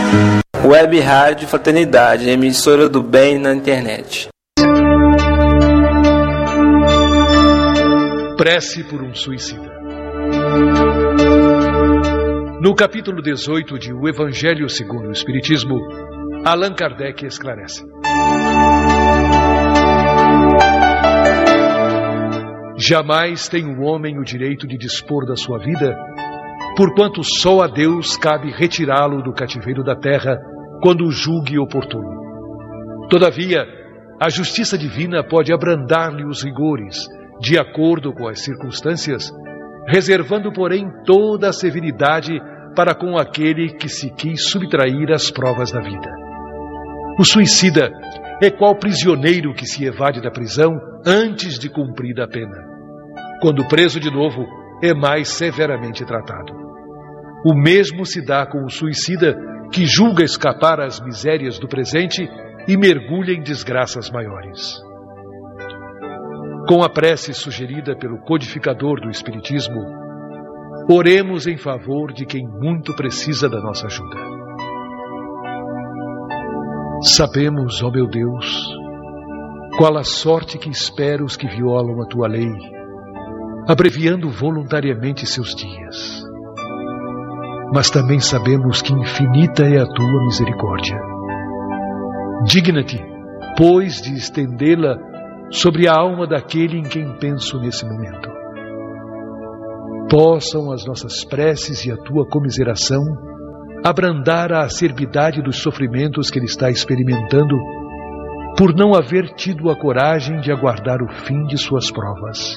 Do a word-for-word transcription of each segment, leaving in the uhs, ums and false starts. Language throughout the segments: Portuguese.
Web Rádio Fraternidade, emissora do bem na internet. Prece por um suicida. No capítulo dezoito de O Evangelho segundo o Espiritismo, Allan Kardec esclarece: jamais tem o homem o direito de dispor da sua vida, porquanto só a Deus cabe retirá-lo do cativeiro da terra quando o julgue oportuno. Todavia, a justiça divina pode abrandar-lhe os rigores, de acordo com as circunstâncias, reservando, porém, toda a severidade para com aquele que se quis subtrair às provas da vida. O suicida é qual prisioneiro que se evade da prisão antes de cumprida a pena. Quando preso de novo, é mais severamente tratado. O mesmo se dá com o suicida que julga escapar às misérias do presente e mergulha em desgraças maiores. Com a prece sugerida pelo codificador do Espiritismo, oremos em favor de quem muito precisa da nossa ajuda. Sabemos, ó meu Deus, qual a sorte que espera os que violam a tua lei, abreviando voluntariamente seus dias. Mas também sabemos que infinita é a tua misericórdia. Digna-te, pois, de estendê-la sobre a alma daquele em quem penso nesse momento. Possam as nossas preces e a tua comiseração abrandar a acerbidade dos sofrimentos que ele está experimentando por não haver tido a coragem de aguardar o fim de suas provas.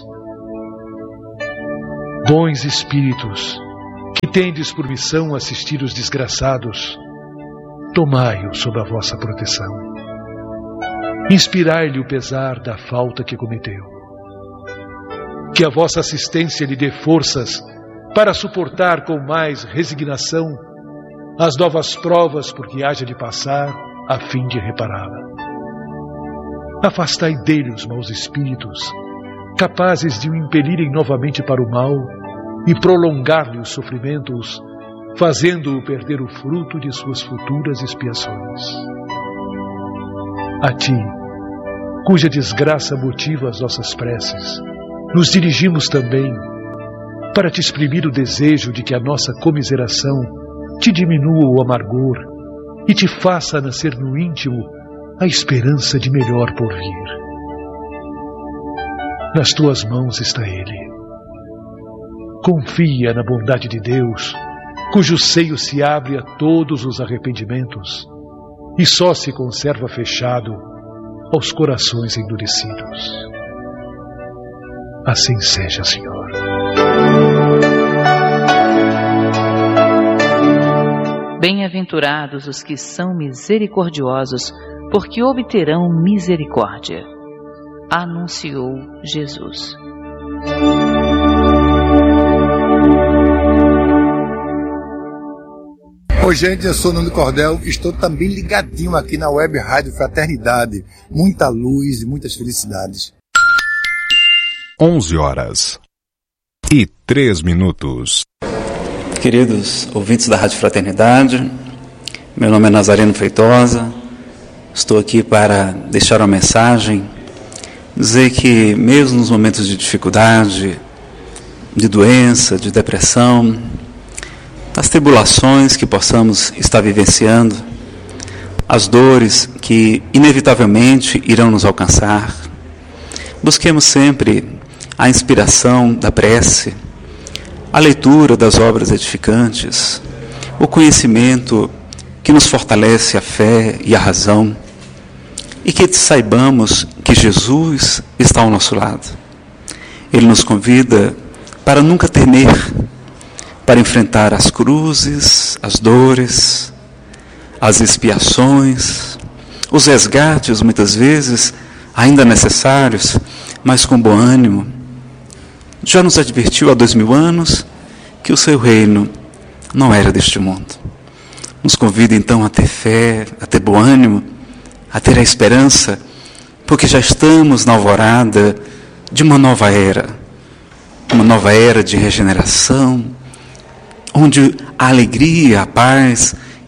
Bons espíritos, que tendes por missão assistir os desgraçados, tomai-o sob a vossa proteção. Inspirai-lhe o pesar da falta que cometeu. Que a vossa assistência lhe dê forças para suportar com mais resignação as novas provas por que haja de passar a fim de repará-la. Afastai dele os maus espíritos, capazes de o impelirem novamente para o mal e prolongar-lhe os sofrimentos, fazendo-o perder o fruto de suas futuras expiações. A ti, cuja desgraça motiva as nossas preces, nos dirigimos também para te exprimir o desejo de que a nossa comiseração te diminua o amargor e te faça nascer no íntimo a esperança de melhor porvir. Nas tuas mãos está ele. Confia na bondade de Deus, cujo seio se abre a todos os arrependimentos e só se conserva fechado aos corações endurecidos. Assim seja, Senhor. Bem-aventurados os que são misericordiosos, porque obterão misericórdia. Anunciou Jesus. Oi, gente, eu sou o Nando Cordel e estou também ligadinho aqui na Web Rádio Fraternidade. Muita luz e muitas felicidades. onze horas e três minutos. Queridos ouvintes da Rádio Fraternidade, meu nome é Nazareno Feitosa, estou aqui para deixar uma mensagem, dizer que mesmo nos momentos de dificuldade, de doença, de depressão, das tribulações que possamos estar vivenciando, as dores que inevitavelmente irão nos alcançar, busquemos sempre a inspiração da prece, a leitura das obras edificantes, o conhecimento que nos fortalece a fé e a razão, e que saibamos que Jesus está ao nosso lado. Ele nos convida para nunca temer, para enfrentar as cruzes, as dores, as expiações, os resgates, muitas vezes, ainda necessários, mas com bom ânimo. Já nos advertiu há dois mil anos que o seu reino não era deste mundo. Nos convida então a ter fé, a ter bom ânimo, a ter a esperança, porque já estamos na alvorada de uma nova era, uma nova era de regeneração, onde a alegria, a paz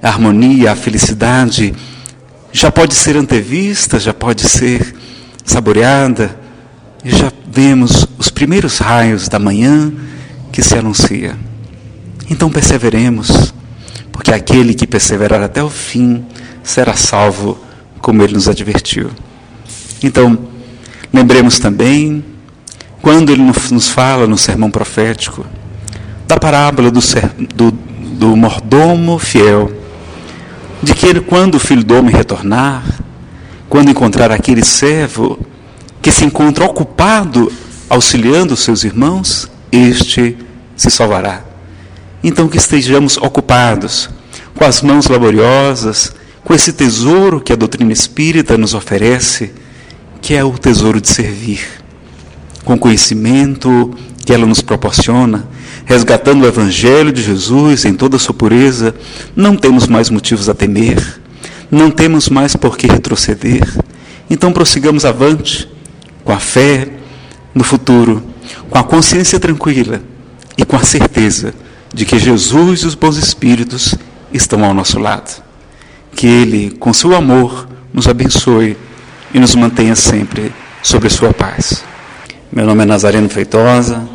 a harmonia, a felicidade já pode ser antevista, já pode ser saboreada, e já vemos os primeiros raios da manhã que se anuncia. Então perseveremos, porque aquele que perseverar até o fim será salvo, como ele nos advertiu. Então, lembremos também, quando ele nos fala no sermão profético, da parábola do, do, do mordomo fiel, de que ele, quando o filho do homem retornar, quando encontrar aquele servo que se encontra ocupado auxiliando os seus irmãos, este se salvará. Então que estejamos ocupados, com as mãos laboriosas, com esse tesouro que a doutrina espírita nos oferece, que é o tesouro de servir, com o conhecimento que ela nos proporciona, resgatando o Evangelho de Jesus em toda a sua pureza, não temos mais motivos a temer, não temos mais por que retroceder. Então prossigamos avante, com a fé no futuro, com a consciência tranquila e com a certeza de que Jesus e os bons espíritos estão ao nosso lado. Que Ele, com seu amor, nos abençoe e nos mantenha sempre sobre sua paz. Meu nome é Nazareno Feitosa.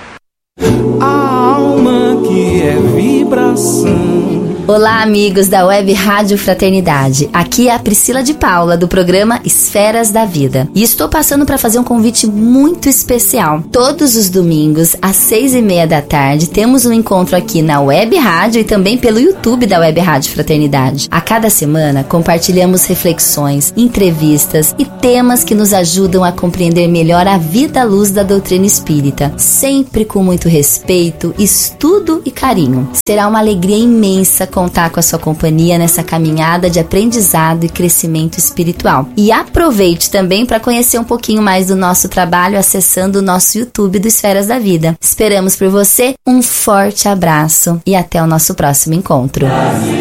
A alma que é vibração. Olá, amigos da Web Rádio Fraternidade. Aqui é a Priscila de Paula, do programa Esferas da Vida. E estou passando para fazer um convite muito especial. Todos os domingos, às seis e meia da tarde, temos um encontro aqui na Web Rádio e também pelo YouTube da Web Rádio Fraternidade. A cada semana, compartilhamos reflexões, entrevistas e temas que nos ajudam a compreender melhor a vida à luz da doutrina espírita. Sempre com muito respeito, estudo e carinho. Será uma alegria imensa contar com a sua companhia nessa caminhada de aprendizado e crescimento espiritual. E aproveite também para conhecer um pouquinho mais do nosso trabalho acessando o nosso YouTube do Esferas da Vida. Esperamos por você, um forte abraço e até o nosso próximo encontro.